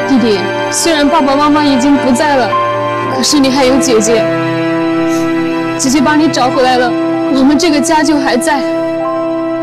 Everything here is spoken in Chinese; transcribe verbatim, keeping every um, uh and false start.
弟弟，虽然爸爸妈妈已经不在了，可是你还有姐姐，姐姐把你找回来了，我们这个家就还在。